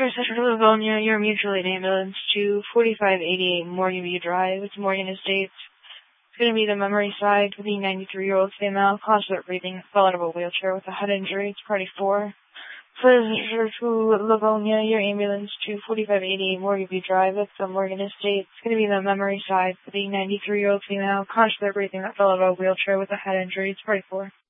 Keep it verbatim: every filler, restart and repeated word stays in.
First Central Livonia, your mutual aid ambulance to forty-five eighty-eight Morgan View Drive. It's Morgan Estates. It's going to be the memory side for the ninety-three-year-old female, consular breathing, fell out of a wheelchair with a head injury. It's party four. First Central Livonia, your ambulance to forty-five eighty-eight Morgan View Drive. It's the Morgan Estates. It's going to be the memory side for the ninety-three-year-old female, consular breathing, fell out of a wheelchair with a head injury. It's party four.